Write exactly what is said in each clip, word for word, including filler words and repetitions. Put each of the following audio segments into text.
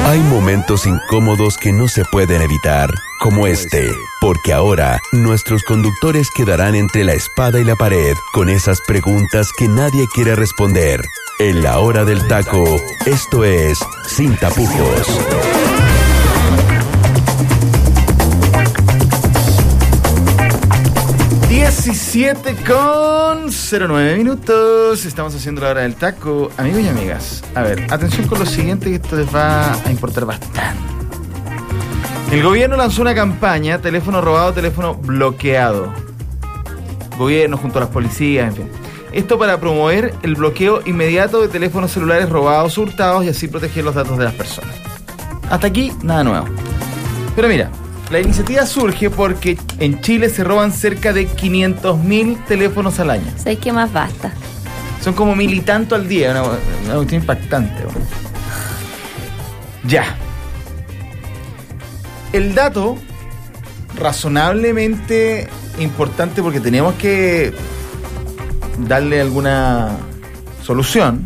Hay momentos incómodos que no se pueden evitar, como este, porque ahora nuestros conductores quedarán entre la espada y la pared con esas preguntas que nadie quiere responder. En la hora del taco, esto es Sin Tapujos. diecisiete con cero nueve minutos. Estamos haciendo la hora del taco. Amigos y amigas, a ver, atención con lo siguiente, que esto les va a importar bastante. El gobierno lanzó una campaña, teléfono robado, teléfono bloqueado. Gobierno junto a las policías, en fin. Esto para promover el bloqueo inmediato de teléfonos celulares robados o hurtados y así proteger los datos de las personas. Hasta aquí, nada nuevo. Pero mira, la iniciativa surge porque en Chile se roban cerca de quinientos mil teléfonos al año. ¿Sabes qué más basta? Son como mil y tanto al día, una, una cuestión impactante. Bueno. Ya. El dato, razonablemente importante porque tenemos que darle alguna solución,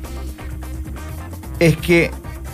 es que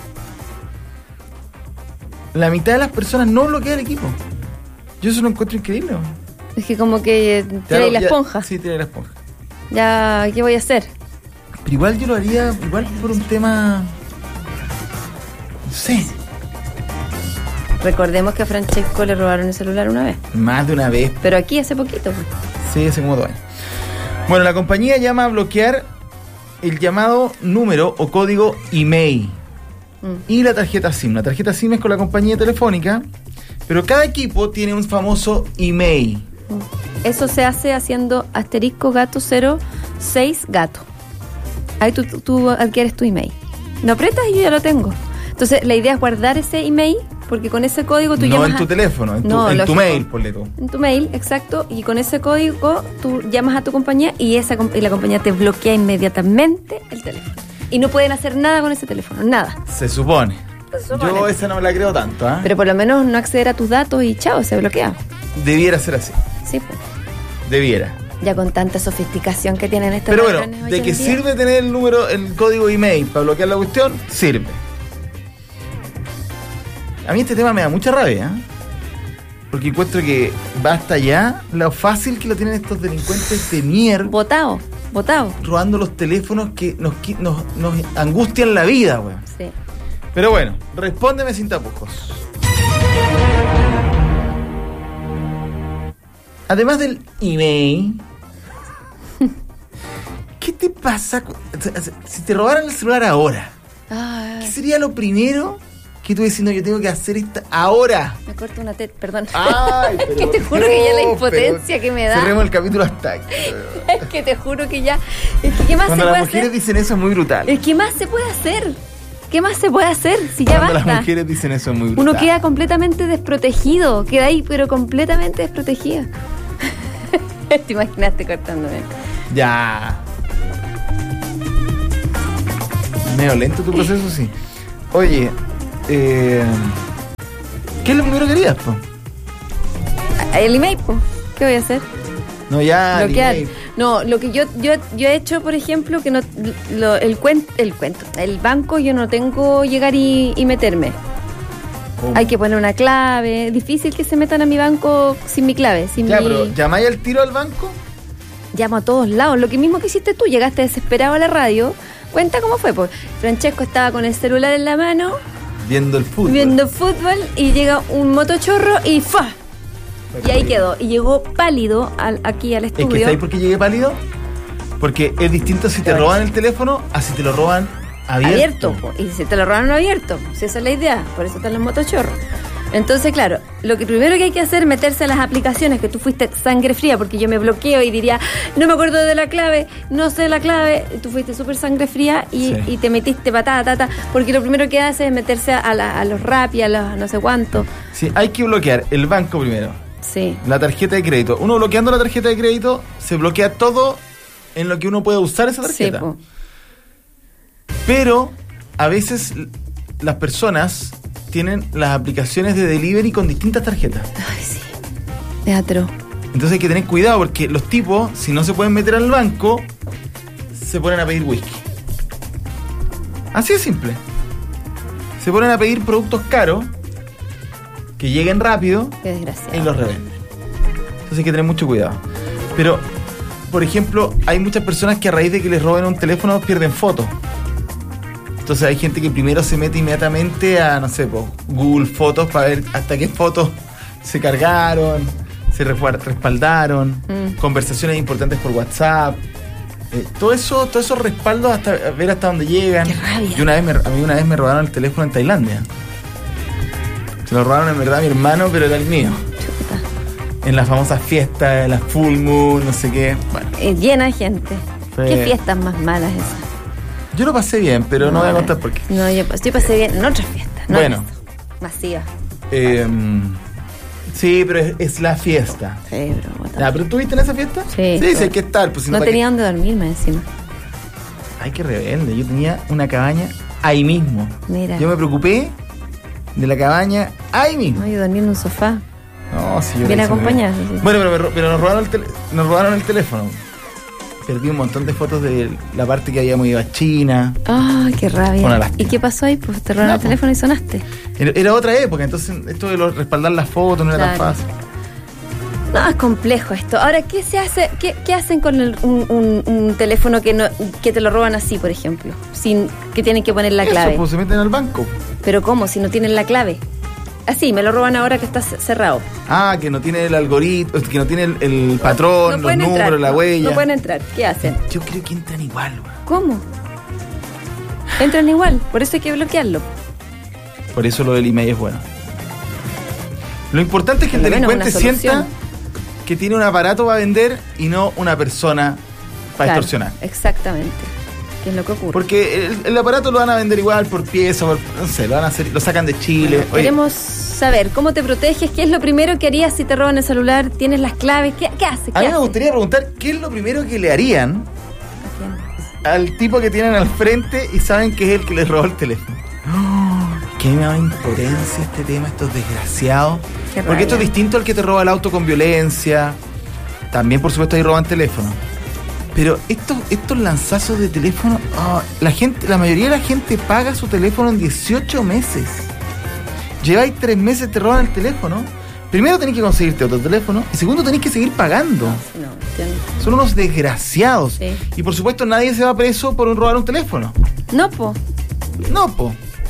la mitad de las personas no bloquea el equipo. Yo eso lo encuentro increíble. Es que como que tiráis la esponja. Sí, tiráis la esponja. Ya, ¿qué voy a hacer? Pero igual yo lo haría, igual por un tema... No sé. Recordemos que a Francesco le robaron el celular una vez. Más de una vez. Pero aquí hace poquito. Sí, hace como dos años. Bueno, la compañía llama a bloquear el llamado número o código email. Y la tarjeta SIM. La tarjeta SIM es con la compañía telefónica, pero cada equipo tiene un famoso email. Eso se hace haciendo asterisco gato cero seis gato. Ahí tú, tú adquieres tu email. No aprietas y yo ya lo tengo. Entonces la idea es guardar ese email, porque con ese código tú no llamas... No en tu a... teléfono, en tu, no, en lógico, tu mail, ponle tú. En tu mail, exacto. Y con ese código tú llamas a tu compañía y, esa, y la compañía te bloquea inmediatamente el teléfono. Y no pueden hacer nada con ese teléfono, nada. Se supone. Se supone. Yo esa no me la creo tanto, ¿eh? Pero por lo menos no acceder a tus datos y chao, se bloquea. Debiera ser así. Sí, pues. Debiera. Ya con tanta sofisticación que tienen estos Pero bueno, ¿de qué sirve tener el número, el código email para bloquear la cuestión? Sirve. A mí este tema me da mucha rabia, ¿eh? Porque encuentro que basta ya lo fácil que lo tienen estos delincuentes de mierda. Botado. Votado. Robando los teléfonos que nos, nos, nos angustian la vida, weón. Sí. Pero bueno, respóndeme sin tapujos. Además del email, ¿qué te pasa si te robaran el celular ahora? Ay. ¿Qué sería lo primero que tú decís, no, yo tengo que hacer esta ahora? Me corto una teta, perdón. Ay, pero, es que te juro no, que ya la impotencia pero, que me da. Cerremos el capítulo hasta aquí. Es que te juro que ya... Es que ¿qué más Cuando se puede las mujeres hacer? dicen eso es muy brutal. Es que ¿más se puede hacer? ¿Qué más se puede hacer? Si ya Cuando basta. las mujeres dicen eso es muy brutal. Uno queda completamente desprotegido. Queda ahí, pero completamente desprotegido. Te imaginaste cortándome. Ya. Medio lento tu proceso, sí. Oye, eh, ¿qué es lo primero que harías, po? El email, po. ¿Qué voy a hacer? No, ya. Bloquear. No, lo que yo, yo, yo he hecho, por ejemplo, que no lo, el, cuen, el cuento, el banco yo no tengo llegar y, y meterme. ¿Cómo? Hay que poner una clave. Difícil que se metan a mi banco sin mi clave. Sin ya, mi... pero ¿llamáis al tiro al banco? Llamo a todos lados. Lo que mismo que hiciste tú, llegaste desesperado a la radio. Cuenta cómo fue, pues. Francesco estaba con el celular en la mano. Viendo el fútbol. Viendo fútbol y llega un motochorro y ¡fa! Y ahí quedó. Y llegó pálido al, aquí al estudio. Es que ¿sabes por qué llegué pálido? Porque es distinto si te roban el teléfono a si te lo roban abierto. Abierto. Y si te lo roban abierto. Si esa es la idea. Por eso están los motochorros. Entonces, claro, lo que primero que hay que hacer es meterse a las aplicaciones, que tú fuiste sangre fría, porque yo me bloqueo y diría, no me acuerdo de la clave, no sé la clave. Tú fuiste súper sangre fría y, sí. y te metiste patada, tata, porque lo primero que haces es meterse a, la, a los Rappi, a los no sé cuánto. Sí, hay que bloquear el banco primero. Sí. La tarjeta de crédito. Uno bloqueando la tarjeta de crédito, se bloquea todo en lo que uno puede usar esa tarjeta. Sí, pero a veces las personas tienen las aplicaciones de delivery con distintas tarjetas. Ay, sí. Teatro. Entonces hay que tener cuidado porque los tipos, si no se pueden meter al banco, se ponen a pedir whisky. Así de simple. Se ponen a pedir productos caros que lleguen rápido. Qué desgraciado. Y los revenden. Entonces hay que tener mucho cuidado. Pero, por ejemplo, hay muchas personas que a raíz de que les roben un teléfono pierden fotos. Entonces hay gente que primero se mete inmediatamente a, no sé, pues, Google Fotos para ver hasta qué fotos se cargaron, se respaldaron, mm. conversaciones importantes por WhatsApp. Eh, todo eso, todos esos respaldos hasta ver hasta dónde llegan. Qué rabia. Y una vez me, a mí una vez me robaron el teléfono en Tailandia. Se lo robaron en verdad a mi hermano, pero era el mío. Chuta. En las famosas fiestas, las full moon, no sé qué. Bueno. Eh, llena de gente. Fue... ¿Qué fiestas más malas esas? Yo lo pasé bien, pero no, no voy a contar por qué. No, yo, yo pasé bien en otras fiestas. No bueno. Masiva. Eh, sí, pero es, es la fiesta. Sí, pero... Ah, ¿pero tú viste en esa fiesta? Sí. Sí, sí, hay que estar. Pues, si no no tenía que... dónde dormirme encima. Ay, qué rebelde. Yo tenía una cabaña ahí mismo. Mira. Yo me preocupé de la cabaña ahí mismo. No, yo dormí en un sofá. No, sí, yo bien acompañado. Sí. Bueno, pero, pero nos, robaron el tele... nos robaron el teléfono. Perdí un montón de fotos de la parte que habíamos ido a China. ¡Ay, oh, qué rabia! ¿Y qué pasó ahí? Pues te robaron no, el teléfono y sonaste. Era, era otra época, entonces esto de los, respaldar las fotos no era claro. tan fácil. No, es complejo esto. Ahora, ¿qué se hace? ¿Qué, qué hacen con el, un, un, un teléfono que no que te lo roban así, por ejemplo? Sin que tienen que poner la Eso, clave. Pues se meten al banco. ¿Pero cómo? Si no tienen la clave. Así, me lo roban ahora que está cerrado. Ah, que no tiene el algoritmo, que no tiene el, el patrón, no, no los números, entrar, la no, huella. No pueden entrar. ¿Qué hacen? Yo creo que entran igual. Güey. ¿Cómo? Entran igual, por eso hay que bloquearlo. Por eso lo del email es bueno. Lo importante es que el delincuente sienta que tiene un aparato para vender y no una persona para claro, extorsionar. Exactamente. ¿Qué es lo que ocurre? Porque el, el aparato lo van a vender igual por pieza, por, no sé, lo van a hacer, lo sacan de Chile. Bueno, queremos saber cómo te proteges, qué es lo primero que harías si te roban el celular, tienes las claves, ¿qué, qué haces? A mí me gustaría preguntar qué es lo primero que le harían al tipo que tienen al frente y saben que es el que les robó el teléfono. Oh, qué me da impotencia este tema, estos desgraciados. Porque esto es distinto al que te roba el auto con violencia. También, por supuesto, ahí roban teléfono. Pero estos, estos lanzazos de teléfono, oh, la gente, la mayoría de la gente paga su teléfono en dieciocho meses. Lleváis tres meses, te roban el teléfono. Primero tenés que conseguirte otro teléfono y segundo tenés que seguir pagando. No, no, Son unos desgraciados. Sí. Y por supuesto nadie se va preso por un robar un teléfono. No, po. No, po.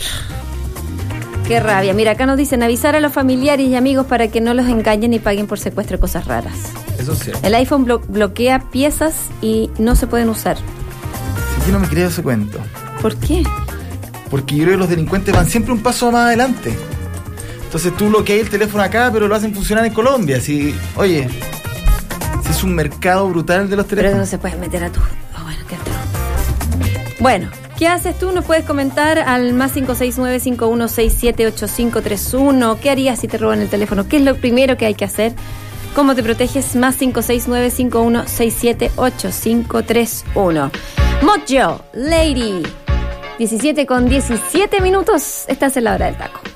Qué rabia. Mira, acá nos dicen avisar a los familiares y amigos para que no los engañen y paguen por secuestro de cosas raras. Eso sí. El iPhone blo- bloquea piezas y no se pueden usar. Si yo no me creo ese cuento. ¿Por qué? Porque yo creo que los delincuentes van siempre un paso más adelante. Entonces tú bloqueas el teléfono acá, pero lo hacen funcionar en Colombia. Si, oye, si es un mercado brutal de los teléfonos. Pero no se puede meter a tu... Oh, bueno, qué atroz. Bueno, ¿qué haces tú? Nos puedes comentar al más cinco seis nueve, cinco uno seis siete, ocho cinco tres uno. ¿Qué harías si te roban el teléfono? ¿Qué es lo primero que hay que hacer? ¿Cómo te proteges? Más cinco seis nueve, cinco uno seis siete, ocho cinco tres uno. Mojo, Lady. diecisiete con diecisiete minutos. Estás en la hora del taco.